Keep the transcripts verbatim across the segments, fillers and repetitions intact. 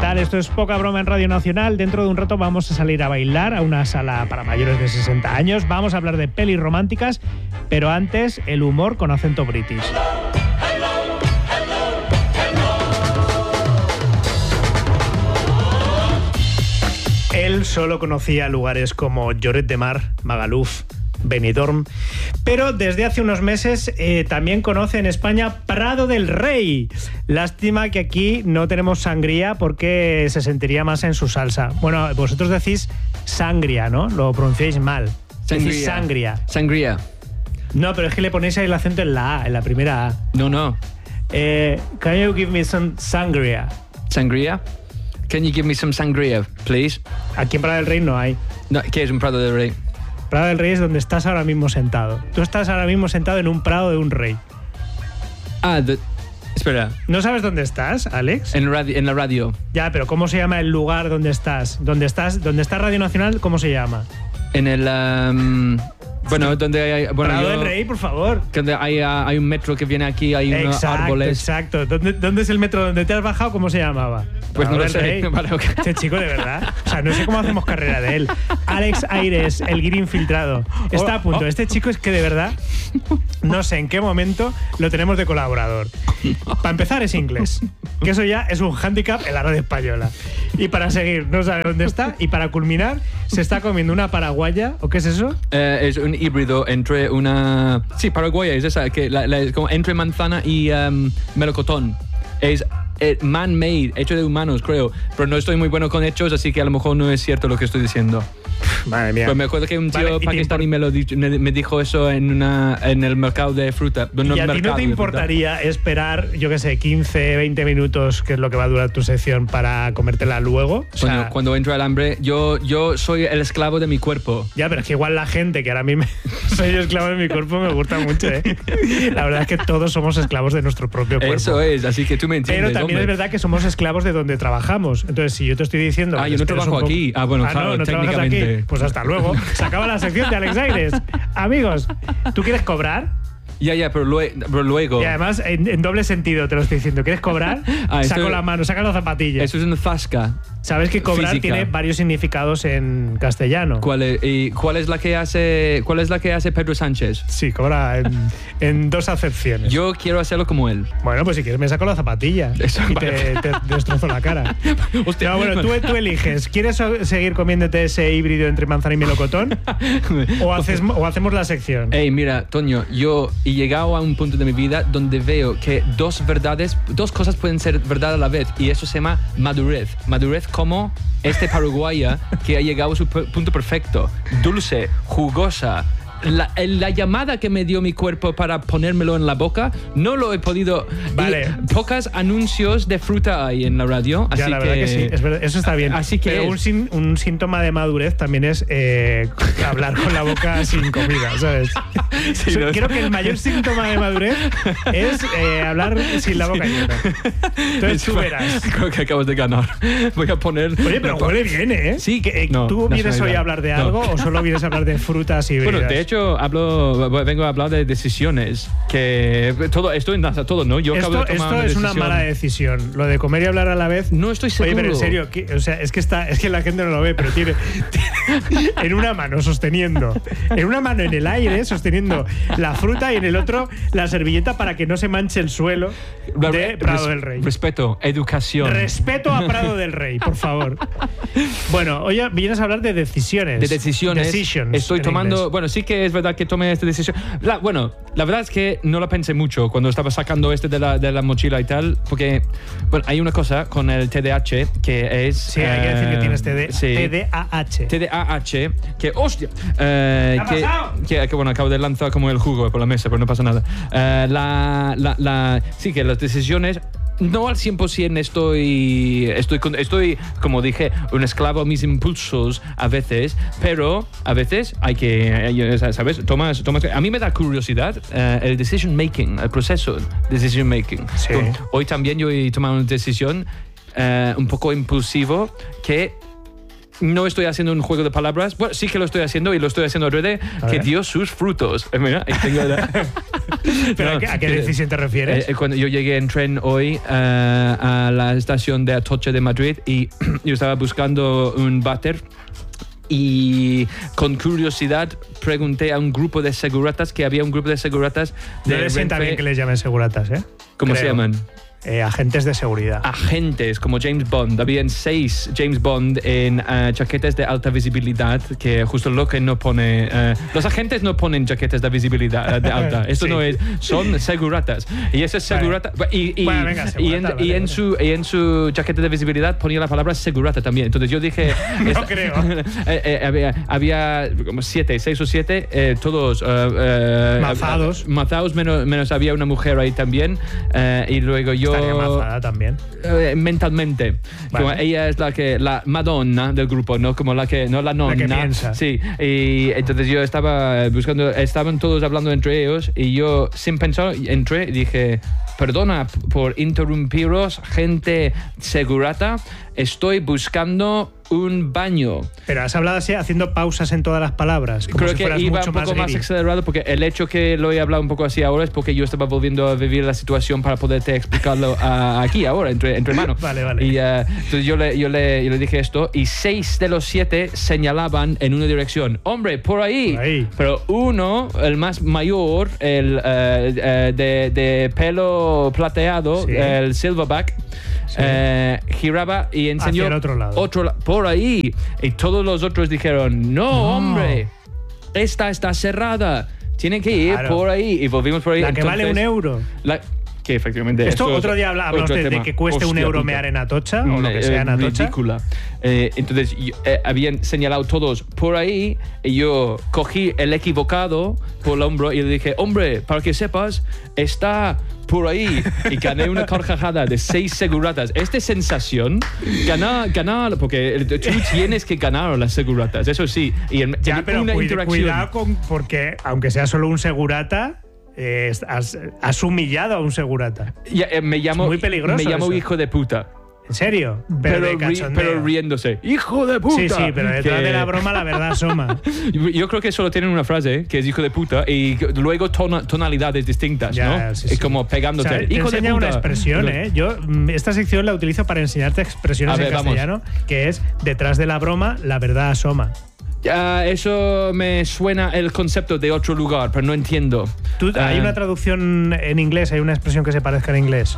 tal? Esto es Poca Broma en Radio Nacional. Dentro de un rato vamos a salir a bailar a una sala para mayores de sesenta años. Vamos a hablar de pelis románticas, pero antes el humor con acento british. Él solo conocía lugares como Lloret de Mar, Magaluf, Benidorm, pero desde hace unos meses eh, también conoce en España Prado del Rey. Lástima que aquí no tenemos sangría porque se sentiría más en su salsa. Bueno, vosotros decís sangria, ¿no? Lo pronunciáis mal. Sangría. Decís sangria. Sangría. No, pero es que le ponéis ahí el acento en la A, en la primera A. No, no. Eh, can you give me some sangria? Sangría. Can you give me some sangría, please? Aquí en Prado del Rey no hay. No, ¿qué es un Prado del Rey? Prado del Rey es donde estás ahora mismo sentado. Tú estás ahora mismo sentado en un prado de un rey. Ah, de, espera. ¿No sabes dónde estás, Alex? En, radio, en la radio. Ya, pero ¿cómo se llama el lugar donde estás? ¿Dónde estás? ¿Dónde está Radio Nacional? ¿Cómo se llama? En el... Um, bueno, donde hay... Bueno, Prado yo, del Rey, por favor. Donde hay, uh, hay un metro que viene aquí, hay unos exacto, árboles. Exacto, ¿Dónde, ¿Dónde es el metro donde te has bajado? ¿Cómo se llamaba? Pues Prado no lo del sé. Rey. Vale, okay. Este chico, de verdad. O sea, no sé cómo hacemos carrera de él. Alex Aires, el guiri infiltrado. Está a punto. Este chico es que de verdad no sé en qué momento lo tenemos de colaborador. Para empezar es inglés, que eso ya es un hándicap en la radio española. Y para seguir, no sabe dónde está. Y para culminar, se está comiendo una paraguaya. ¿O qué es eso? Eh, es un híbrido entre una... Sí, paraguaya, es esa, que la, la, como entre manzana y um, melocotón. Es eh, man-made, hecho de humanos, creo. Pero no estoy muy bueno con hechos, así que a lo mejor no es cierto lo que estoy diciendo. Madre mía. Pues me acuerdo que un tío vale, pakistaní me, lo di, me, me dijo eso en, una, en el mercado de fruta. No, ¿Y a mercado, ti no te importaría esperar, yo qué sé, quince, veinte minutos, que es lo que va a durar tu sección, para comértela luego? O sea, cuando, cuando entra el hambre, yo, yo soy el esclavo de mi cuerpo. Ya, pero es que igual la gente, que ahora mismo soy esclavo de mi cuerpo, me gusta mucho, ¿eh? La verdad es que todos somos esclavos de nuestro propio cuerpo. Eso es, así que tú me entiendes. Pero también hombre. es verdad que somos esclavos de donde trabajamos. Entonces, si yo te estoy diciendo... Ah, yo no trabajo poco... aquí. Ah, bueno, ah, claro, no, no técnicamente. Aquí. Pues hasta luego. Se acaba la sección de Alex Aires. Amigos, ¿tú quieres cobrar? Ya, ya, pero, lue pero luego... Y además, en, en doble sentido te lo estoy diciendo. ¿Quieres cobrar? Ah, Saco esto... la mano, saca las zapatillas. Eso es una zasca. Sabes que cobrar física. tiene varios significados en castellano. ¿Cuál es, y cuál es la que hace cuál es la que hace Pedro Sánchez? Sí, cobra en, en dos acepciones. Yo quiero hacerlo como él. Bueno, pues si quieres me saco la zapatilla Eso, y vale. te, te destrozo la cara. Hostia, no, bueno, tú, tú eliges. ¿Quieres seguir comiéndote ese híbrido entre manzana y melocotón? ¿O, haces, o hacemos la sección? Ey, mira, Toño, yo he llegado a un punto de mi vida donde veo que dos verdades, dos cosas pueden ser verdad a la vez, y eso se llama madurez. Madurez como este paraguaya que ha llegado a su punto perfecto, dulce, jugosa. La, la llamada que me dio mi cuerpo para ponérmelo en la boca, no lo he podido. Vale. Y pocos anuncios de fruta hay en la radio. Ya, así la que, verdad que sí, es verdad, eso está bien. Así que Pero un, sin, un síntoma de madurez también es eh, hablar con la boca sin comida, ¿sabes? Sí, no, Creo que el mayor síntoma de madurez es eh, hablar sin la boca llena. Entonces tú verás. Creo que acabas de ganar. Voy a poner. Oye, pero huele bien, ¿eh? Sí, que, eh, no, ¿Tú vienes nacionalidad. hoy a hablar de No. algo o solo vienes a hablar de frutas híbridas? Bueno, de hecho, hablo, vengo a hablar de decisiones. Que todo esto enlaza todo, ¿no? Yo acabo Esto, de tomar esto una es una decisión. mala decisión. Lo de comer y hablar a la vez. No estoy seguro. Oye, pero en serio, ¿qué? O sea, es que está, es que la gente no lo ve, pero tiene, tiene en una mano sosteniendo, en una mano en el aire sosteniendo la fruta y en el otro la servilleta para que no se manche el suelo de Prado del Rey. Respeto, educación. Respeto a Prado del Rey, por favor. Bueno, hoy vienes a hablar de decisiones. De decisiones. Decisions, Estoy en tomando. inglés. Bueno, sí que es verdad que tomé esta decisión. La, bueno, la verdad es que no la pensé mucho cuando estaba sacando este de la, de la mochila y tal, porque bueno, hay una cosa con el T D A H que es. Sí, hay que decir que tienes T D, sí. T D A H. T D A H, que hostia, eh, ¿Qué que, ha pasado? que, que bueno, acabo de lanzar como el jugo por la mesa, pero no pasa nada. Eh, la, la, la, sí, que las decisiones. No al cien por ciento estoy, estoy, estoy, como dije, un esclavo a mis impulsos a veces, pero a veces hay que, ¿sabes? Tomas, tomas, a mí me da curiosidad uh, el decision making, el proceso de decision making. Sí. Hoy también yo he tomado una decisión uh, un poco impulsivo que no estoy haciendo un juego de palabras. Bueno, sí que lo estoy haciendo y lo estoy haciendo adrede, que dio sus frutos. Mira, y tengo la... ¿Pero no, a qué, a qué decisión te refieres? Eh, cuando yo llegué en tren hoy uh, a la estación de Atocha de Madrid y yo estaba buscando un váter y con curiosidad pregunté a un grupo de seguratas, que había un grupo de seguratas de no les sienta bien que les llamen seguratas, ¿eh? ¿Cómo Creo. se llaman? Eh, agentes de seguridad. Agentes, como James Bond. Habían seis James Bond en uh, chaquetas de alta visibilidad, que justo lo que no pone... Uh, los agentes no ponen chaquetas de visibilidad de alta. Esto sí. no es... Son seguratas. Y ese es segurata... Vale. Y, y, bueno, venga, segurata, y, en, vale, y, en vale. Su, y en su chaqueta de visibilidad ponía la palabra segurata también. Entonces yo dije... no esta, creo. eh, eh, había, había como siete, seis o siete, eh, todos... Uh, uh, mazados. Mazados, menos, menos había una mujer ahí también. Uh, y luego yo... Estaría mazada también. Uh, mentalmente. Vale. Como ella es la que la Madonna del grupo, no como la que no la nonna. La que piensa. Sí. Y entonces yo estaba buscando, estaban todos hablando entre ellos y yo sin pensar entré y dije, perdona por interrumpiros, gente segurata, estoy buscando un baño. Pero has hablado así, haciendo pausas en todas las palabras. Como Creo si que fueras iba mucho un poco más, más acelerado porque el hecho que lo he hablado un poco así ahora es porque yo estaba volviendo a vivir la situación para poderte explicarlo uh, aquí ahora, entre, entre manos. Vale, vale. Y uh, entonces yo le, yo, le, yo le dije esto y seis de los siete señalaban en una dirección. Hombre, por ahí. Por ahí. Pero uno, el más mayor, el uh, uh, de, de pelo plateado, Sí. el silverback, Sí. eh, giraba y enseñó Hacia el otro lado. otro la- por ahí. Y todos los otros dijeron, no, No. hombre, esta está cerrada. Tiene que ir Claro. por ahí. Y volvimos por ahí. La que vale un Entonces, euro. la- que efectivamente. Esto es otro día habla- hablamos otro de, de tema. que cueste un Hostia euro puta. mear en Atocha o lo que Eh, sea en Atocha. ridícula. Eh, entonces yo- eh, habían señalado todos por ahí y yo cogí el equivocado por el hombro y le dije, hombre, para que sepas, está por ahí. Y gané una carcajada de seis seguratas. Esta sensación, ganar, ganar, porque tú tienes que ganar a las seguratas, eso sí. Y en, Ya, en pero una cuida- interacción. cuidado con, porque aunque sea solo un segurata, eh, has, has humillado a un segurata. Ya, eh, me llamo, Es muy peligroso me llamo eso. hijo de puta. ¿En serio? Pero, Pero, de ri- cachondeo. pero riéndose. ¡Hijo de puta! Sí, sí, pero detrás Que- de la broma la verdad asoma. Yo, yo creo que solo tienen una frase, ¿eh? que es hijo de puta, y luego tona- tonalidades distintas, Ya, ¿no? sí, Es sí. como O pegándote. sea, te hijo de enseña puta. una expresión, ¿eh? Yo mm, esta sección la utilizo para enseñarte expresiones A ver, en vamos. castellano, que es detrás de la broma la verdad asoma. Ah, eso me suena el concepto de otro lugar, pero no entiendo. Tú- hay Ah, una traducción en inglés, hay una expresión que se parezca en inglés.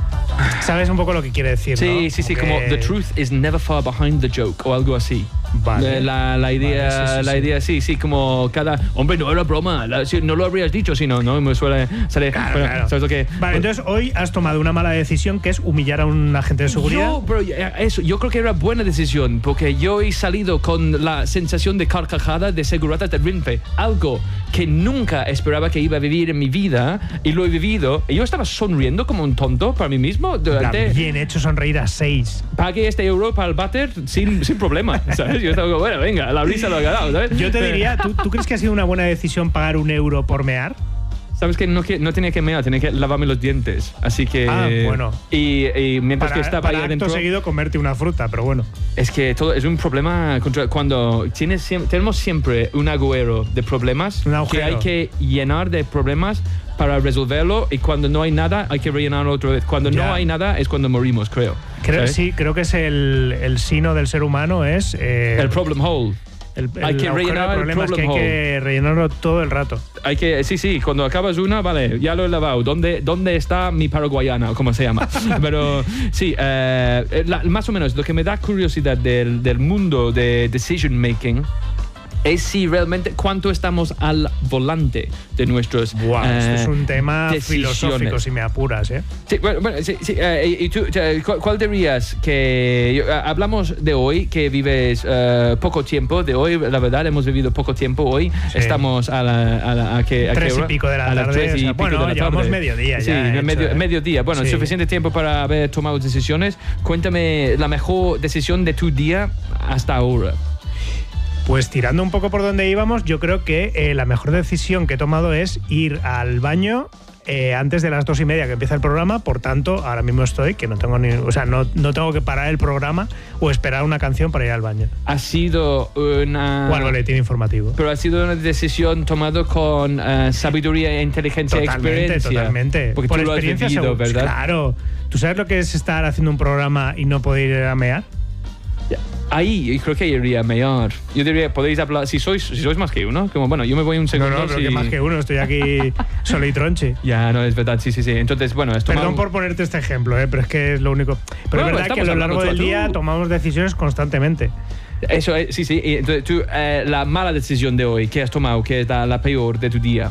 ¿Sabes un poco lo que quiere decir, Sí, no? sí, sí, como que- the truth is never far behind the joke o algo así. Vale. La, la idea, Vale, sí, sí, la sí. idea, sí, sí, como cada. Hombre, no era broma, la- si no lo habrías dicho, si no, ¿no? Me suele salir. Claro, bueno, claro. ¿sabes lo que? Vale, entonces hoy has tomado una mala decisión que es humillar a un agente de seguridad. Yo, bro, eso, yo creo que era buena decisión porque yo he salido con la sensación de carcajada de seguratas de Renfe, algo que nunca esperaba que iba a vivir en mi vida y lo he vivido. Y yo estaba sonriendo como un tonto para mí mismo durante. Bien hecho sonreír a seis. Pagué este euro para el váter sin, sin problema, ¿sabes? Yo estaba como, bueno, venga, la risa lo ha ganado, ¿sabes? Yo te diría, ¿tú, ¿tú crees que ha sido una buena decisión pagar un euro por mear? Sabes que no, que no tenía que mear, tenía que lavarme los dientes. Así que. Ah, bueno. Y, y mientras Para, que estaba para ahí acto adentro. seguido comerte una fruta, pero bueno. Es que todo es un problema contra, cuando tienes, siem- tenemos siempre un agujero de problemas Un que agujero. hay que llenar de problemas para resolverlo y cuando no hay nada hay que rellenarlo otra vez. Cuando Ya. no hay nada es cuando morimos, creo. Creo, ¿sabes? sí, creo que es el, el sino del ser humano, es... eh, El problem hole. el- hay el que agujero rellenar de el problemas que hay problem que rellenarlo todo el rato. Hay que, sí, sí, cuando acabas una, vale, ya lo he lavado. ¿Dónde, dónde está mi paraguayana o como se llama? Pero sí, eh, la- más o menos lo que me da curiosidad del, del mundo de decision making es si realmente cuánto estamos al volante de nuestros Wow, esto eh, es un tema decisiones. filosófico, si me apuras, ¿eh? Sí, bueno, bueno, sí, sí, eh, y tú, eh, ¿cuál, cuál dirías que yo- eh, hablamos de hoy que vives eh, poco tiempo de hoy, la verdad hemos vivido poco tiempo hoy, Sí. estamos a la a, la- a que, a qué Tres y hora? pico de la A las tarde, tres o y sea, pico bueno, de la llevamos tarde. mediodía Sí, ya, hecho, medio, ¿eh? mediodía. Bueno, Sí. suficiente tiempo para haber tomado decisiones. Cuéntame la mejor decisión de tu día hasta ahora. Pues tirando un poco por donde íbamos, yo creo que eh, la mejor decisión que he tomado es ir al baño eh, antes de las dos y media que empieza el programa, por tanto, ahora mismo estoy que no tengo ni, o sea, no, no tengo que parar el programa o esperar una canción para ir al baño. Ha sido una... O al boletín informativo. Pero ha sido una decisión tomada con uh, sabiduría, inteligencia y experiencia. Totalmente, Porque por tú lo has experiencia vivido, seguro, ¿verdad? Claro. ¿Tú sabes lo que es estar haciendo un programa y no poder ir a mear? Ahí creo que iría mejor. Yo diría, podéis hablar, si sois, si sois más que uno, como bueno, yo me voy un segundo. No, no, pero si... que más que uno, estoy aquí solo y tronche. Ya, no, es verdad, sí, sí, sí. Entonces, bueno, esto Perdón por ponerte este ejemplo, ¿eh? Pero es que es lo único. Pero no, es verdad que a lo largo del día tomamos decisiones constantemente. Eso es, sí, sí. Entonces, tú, eh, la mala decisión de hoy, ¿qué has tomado? ¿Qué es la, la peor de tu día?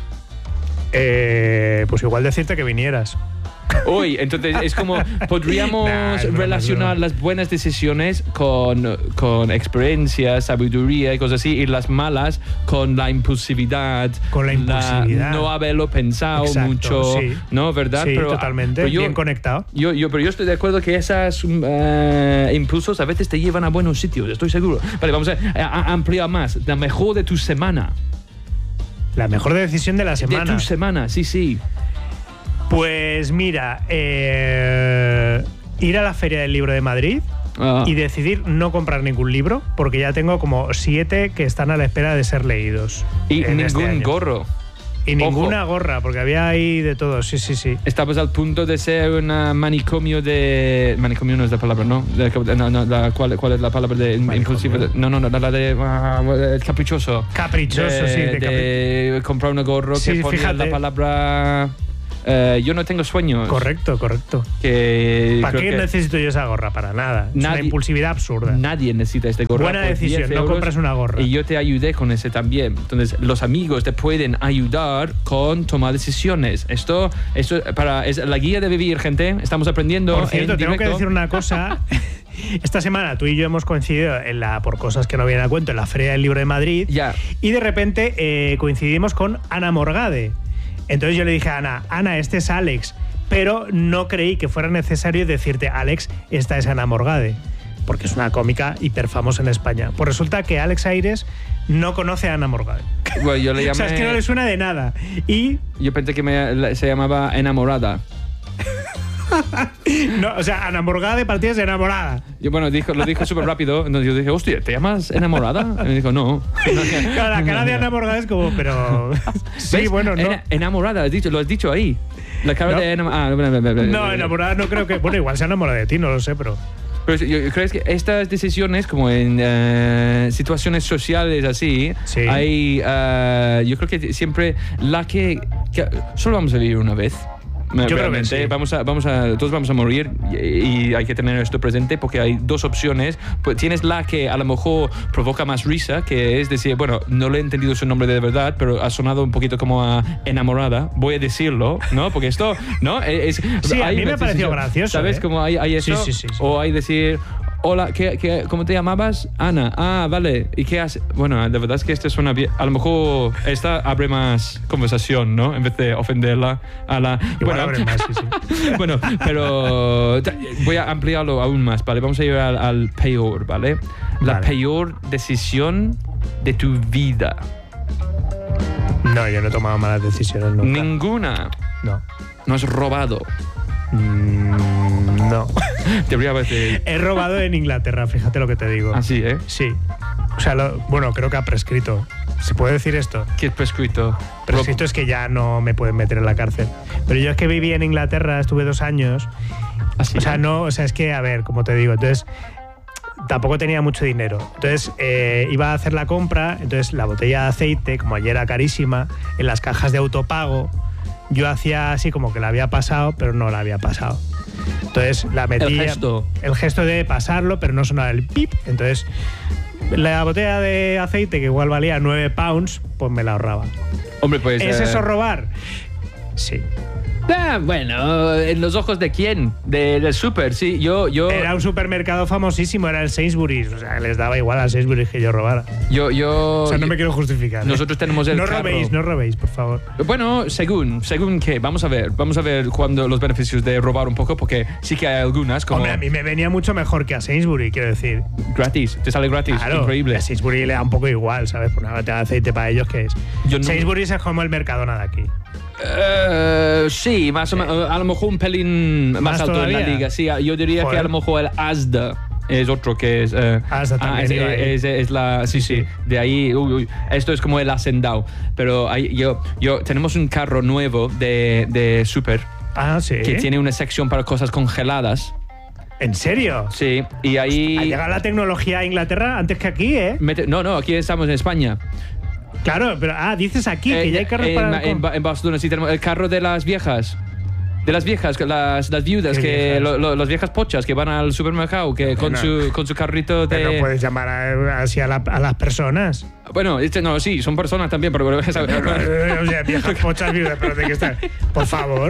Eh, pues igual decirte que vinieras. Hoy, entonces es como podríamos nah, es broma, relacionar es broma. las buenas decisiones con, con experiencia, sabiduría y cosas así, y las malas con la impulsividad, con la impulsividad, no haberlo pensado Exacto, mucho, sí. ¿no? ¿Verdad? Sí, pero, totalmente, pero yo, bien conectado. Yo, yo, pero yo estoy de acuerdo que esos uh, impulsos a veces te llevan a buenos sitios, estoy seguro. Vale, vamos a, a, a ampliar más. La mejor de tu semana. La mejor decisión de la semana. De tu semana, sí, sí. Pues mira, eh, ir a la Feria del Libro de Madrid Ah. y decidir no comprar ningún libro, porque ya tengo como siete que están a la espera de ser leídos. Y en este ningún año. gorro. Y ninguna Ojo. gorra, porque había ahí de todo, sí, sí, sí. Estabas al punto de ser un manicomio de... Manicomio no es la palabra, ¿no? De, no, no la, ¿cuál, ¿Cuál es la palabra de impulsivo? No, no, no, la de... Uh, caprichoso. Caprichoso, de, sí. De, de capri comprar un gorro sí, que ponía fíjate. la palabra... Uh, yo no tengo sueños. Correcto, correcto. Que ¿Para qué que necesito yo esa gorra? Para nada. Es nadie, una impulsividad absurda. Nadie necesita este gorro. Buena decisión, no compras una gorra. Y yo te ayudé con ese también. Entonces, los amigos te pueden ayudar con tomar decisiones. Esto, esto para, es la guía de vivir, gente. Estamos aprendiendo. Por cierto, en tengo directo. que decir una cosa. Esta semana tú y yo hemos coincidido en la, por cosas que no vienen a cuento, en la Feria del Libro de Madrid. Ya. Y de repente eh, coincidimos con Ana Morgade. Entonces yo le dije a Ana, Ana, este es Alex, pero no creí que fuera necesario decirte, Alex, esta es Ana Morgade, porque es una cómica hiper famosa en España. Pues resulta que Alex Aires no conoce a Ana Morgade. Bueno, yo le llamé... O sea, es que no le suena de nada. Y... Yo pensé que me, se llamaba Enamorada. no, o sea, Ana Morgade partías de enamorada. Yo, bueno, dijo, lo dijo súper rápido. Entonces yo dije, hostia, ¿te llamas Enamorada? Y me dijo, no. Claro, la cara de Ana Morgade es como, pero... sí, ¿Ves? bueno, no. En, enamorada, has dicho, lo has dicho ahí. La cara No. de enamorada. Ah, bla, bla, bla, bla, No, bla. enamorada no creo que... Bueno, igual se enamora de ti, no lo sé, pero... Pero yo creo que estas decisiones, como en uh, situaciones sociales así, Sí. hay, uh, yo creo que siempre la que, que solo vamos a vivir una vez. Yo creo que Realmente, sí. vamos a, vamos a, todos vamos a morir y, y hay que tener esto presente porque hay dos opciones. Pues tienes la que a lo mejor provoca más risa, que es decir, bueno, no le he entendido su nombre de verdad, pero ha sonado un poquito como a enamorada. Voy a decirlo, ¿no? Porque esto, ¿no? Es, Sí, a hay mí me una pareció decisión, gracioso, ¿Sabes ¿eh? cómo hay, hay eso? Sí, sí, sí, sí. O hay decir... Hola, ¿qué, qué, ¿cómo te llamabas? Ana. Ah, vale. ¿Y qué haces? Bueno, de verdad es que esto suena bien. A lo mejor esta abre más conversación, ¿no? En vez de ofenderla a la... Igual bueno, abre más, sí, sí. bueno, pero voy a ampliarlo aún más, ¿vale? Vamos a ir al, al peor, ¿vale? La Vale. peor decisión de tu vida. No, yo no he tomado malas decisiones nunca. Ninguna. No. No has robado. Mm, no. Debería haber... He robado en Inglaterra, fíjate lo que te digo. Así, ¿eh? Sí. O sea, lo- bueno, creo que ha prescrito. ¿Se puede decir esto? ¿Qué es prescrito? Prescrito es que ya no me pueden meter en la cárcel. Pero yo es que viví en Inglaterra, estuve dos años. Así, O sea, ¿eh? no, o sea, es que, a ver, como te digo, entonces tampoco tenía mucho dinero. Entonces eh, iba a hacer la compra, entonces la botella de aceite, como ayer era carísima, en las cajas de autopago, yo hacía así como que la había pasado, pero no la había pasado. Entonces la metía. El gesto. El gesto de pasarlo, pero no sonaba el pip. Entonces la botella de aceite, que igual valía nueve pounds, pues me la ahorraba. Hombre, pues... ¿Es eh, eso robar? Sí. Ah, bueno, ¿en los ojos de quién? De- del súper, sí. Yo, yo, Era un supermercado famosísimo, era el Sainsbury's. O sea, les daba igual al Sainsbury's que yo robara. yo, yo. O sea, no me quiero justificar. ¿eh? Nosotros tenemos el No carro. robéis, no robéis, por favor. Bueno, según, según qué, vamos a ver, vamos a ver cuando los beneficios de robar un poco, porque sí que hay algunas como Hombre, a mí me venía mucho mejor que a Sainsbury, quiero decir. gratis, te sale gratis, Claro, increíble. a Sainsbury le da un poco igual, ¿sabes? Por una botella de aceite para ellos, que es? Yo no- Sainsbury es como el Mercadona de aquí. Uh, sí, más o menos, a lo mejor un pelín más, ¿Más alto todavía? en la liga. Sí, yo diría Joder. que a lo mejor el Asda es otro que es... Uh, Asda también es, iba ahí. es, es la... Sí, sí, de ahí... Uy, uy, esto es como el hacendado. Pero hay, yo, yo tenemos un carro nuevo de, de Super Ah, sí. que tiene una sección para cosas congeladas. ¿En serio? Sí, y ahí... Ha llegado la tecnología a Inglaterra antes que aquí, ¿eh? mete- no, no, aquí estamos en España. Claro, pero ah, dices aquí que Eh, ya hay carros en, para... en, en Barcelona sí tenemos el carro de las viejas. De las viejas, que las, las viudas, ¿Qué que viejas? lo- lo- las viejas pochas que van al supermercado que con, Bueno. su, con su carrito de... Pero no puedes llamar a- así a, la- a las personas. Bueno, este, no, sí, son personas también, pero... pero- O sea, viejas pochas viudas, pero de qué está. Por favor.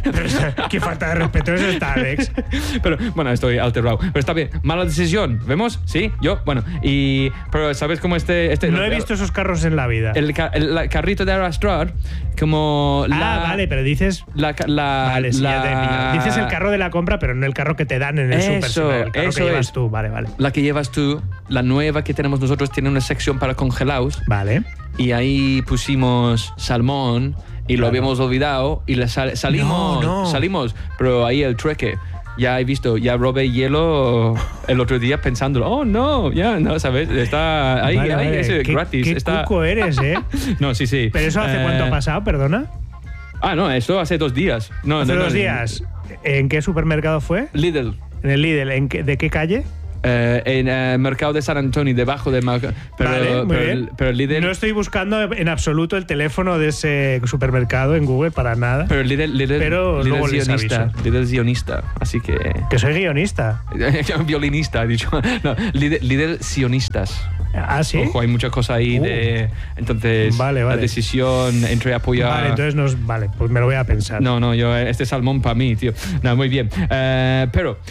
Qué falta de respeto es esta, Alex. Pero, bueno, estoy alterado. Pero está bien. Mala decisión. ¿Vemos? Sí, yo. Bueno, y... Pero, ¿sabes cómo este... este No he visto esos carros en la vida. El, ca- el- la- carrito de arrastrar, como Ah, la... vale, pero dices... La, ca- la, Vale, sí, ya te he la- pillado. Dices el carro de la compra, pero no el carro que te dan en el Eso, super, sino el carro eso que llevas es. tú. Vale, vale. La que llevas tú, la nueva que tenemos nosotros, tiene una sección para congelados. Vale. Y ahí pusimos salmón y lo Claro. habíamos olvidado y le sal- salimos, No, no. salimos, pero ahí el trueque. Ya he visto, ya robé hielo el otro día pensando, oh no, ya no, ¿sabes? Está ahí, Vale, ahí, vale. eso es Qué- gratis. Qué está... cuco eres, ¿eh? No, sí, sí. ¿Pero eso hace Eh, cuánto ha pasado, perdona? Ah, no, esto hace dos días. No, Hace no, no, dos días. ¿En qué supermercado fue? Lidl. En el Lidl. ¿En qué- ¿De qué calle? Eh, en el mercado de San Antonio, debajo del mercado. Pero, Vale, muy pero, bien. pero Lidl. No estoy buscando en absoluto el teléfono de ese supermercado en Google para nada. Pero Lidl, Lidl, Pero Lidl luego es les guionista. aviso. Lidl es guionista, así que. Que soy guionista. Violinista, he dicho. No, Lidl, Lidl sionistas. Ah, sí. Ojo, hay mucha cosa ahí Uh. de. Entonces, Vale, vale. la decisión entre apoyar. Vale, entonces nos. Vale, pues me lo voy a pensar. No, no, yo, este salmón para mí, tío. No, muy bien. Eh, pero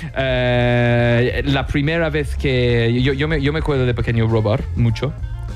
eh, la primera vez que. Yo, yo, me, yo me acuerdo de pequeño robar mucho.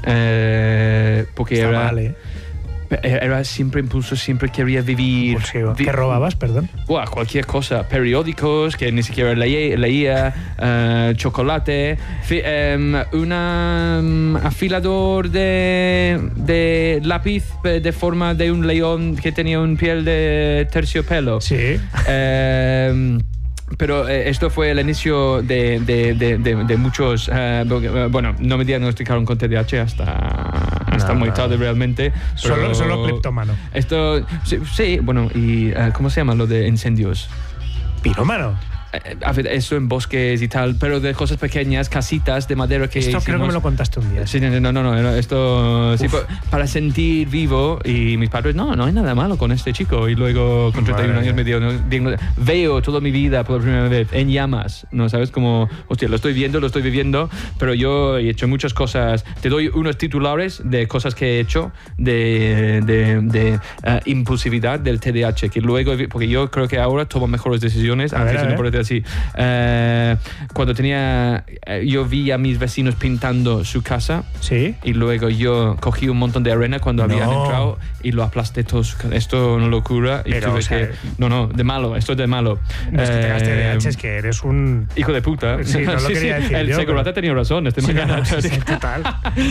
Eh, porque Está era. mal, ¿eh? Era siempre impulso, siempre quería vivir. Impulsivo. vi- ¿Qué robabas, perdón? Buah, cualquier cosa, periódicos que ni siquiera leía, leía eh, chocolate, fi- em, una um, afilador de, de lápiz eh, de forma de un león que tenía un piel de terciopelo. Sí. Em, pero eh, esto fue el inicio de, de, de, de, de muchos... eh, porque, eh, bueno, no me diagnosticaron con T D A H hasta, hasta No, muy no. tarde realmente. Solo, pero solo cleptómano. Esto, sí, sí, bueno, y eh, ¿cómo se llama lo de incendios? Pirómano. Eh, a ver, eso en bosques y tal, pero de cosas pequeñas, casitas de madera que Esto creo que hicimos. me lo contaste un día. Sí, no, no, no, no, esto sí, pa- para sentir vivo y mis padres, no, no hay nada malo con este chico y luego con treinta y uno Madre años me dio, no, diagno- veo toda mi vida por primera vez en llamas, ¿no? ¿Sabes? Como, hostia, lo estoy viendo, lo estoy viviendo, pero yo he hecho muchas cosas, te doy unos titulares de cosas que he hecho de, de, de eh, impulsividad del T D A H, que luego, porque yo creo que ahora tomo mejores decisiones, A antes ver, a no ver. por decir así. Eh, cuando tenía, eh, yo vi a mis vecinos pintando su casa. Sí. Y luego yo cogí un montón de arena cuando habían No. entrado y lo aplasté todo. su ca- Esto es una locura. Y Pero, tuve o sea, que. No, no, de malo, esto es de malo. No es que tengas T D A H, Eh, es que eres un. Hijo de puta. Sí, no lo quería decir El yo, segurata pero- tenía razón. Este Sí, mañana. no, sí, sí, total.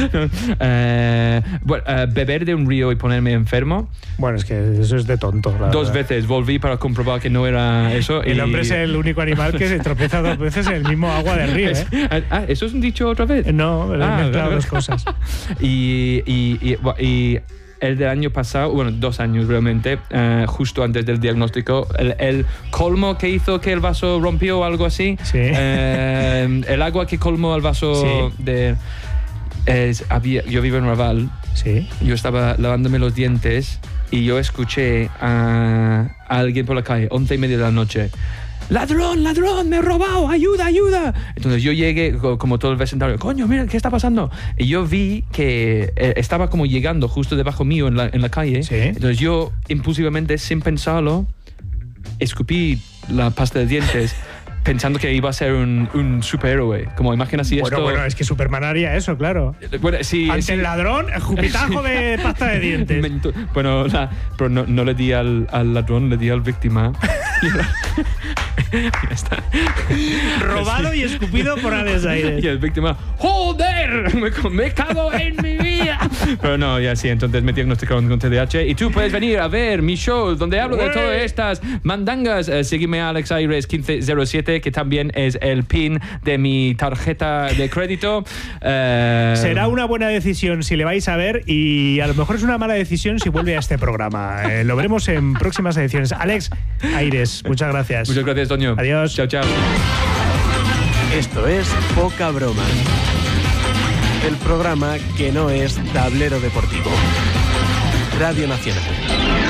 Eh, bueno, eh, beber de un río y ponerme enfermo. Bueno, es que eso es de tonto. la Dos verdad. veces volví para comprobar que no era eso. El y- hombre es el único animal que se tropieza dos veces en el mismo agua del río, ¿eh? Ah, ¿eso es un dicho otra vez? No, pero he Ah, mezclado vale, dos vale. cosas. Y, y, y, bu- y el del año pasado, bueno, dos años realmente, eh, justo antes del diagnóstico, el, el colmo que hizo que el vaso rompió o algo así, Sí. eh, el agua que colmó el vaso Sí. de... es- había, yo vivo en Raval, Sí. yo estaba lavándome los dientes y yo escuché a, a alguien por la calle, once y media de la noche. ¡Ladrón, ladrón! ¡Me he robado! ¡Ayuda, ayuda! Entonces yo llegué, co- como todo el vecindario, coño, mira, ¿qué está pasando? Y yo vi que eh, estaba como llegando justo debajo mío en la, en la calle. Sí. Entonces yo, impulsivamente, sin pensarlo, escupí la pasta de dientes pensando que iba a ser un, un superhéroe. Como imagina si bueno, esto... Bueno, es que Superman haría eso, claro. Bueno, sí, Ante sí. el ladrón, jupitajo de pasta de dientes. Mento- bueno, la, pero no, no le di al, al ladrón, le di al víctima. Ya está. Robado y escupido por Alex Aires. Y el víctima, ¡joder! Me, me cago en mi vida. Pero no, ya sí, entonces me diagnosticaron con T D A H. Y tú puedes venir a ver mi show donde hablo de todas estas mandangas. Eh, sígueme a Alex Aires quince cero siete, que también es el pin de mi tarjeta de crédito. Eh, Será una buena decisión si le vais a ver y a lo mejor es una mala decisión si vuelve a este programa. Eh, lo veremos en próximas ediciones. Alex Aires, muchas gracias. Muchas gracias, Toño. Adiós. Chao, chao. Esto es Poca Broma, el programa que no es tablero deportivo. Radio Nacional.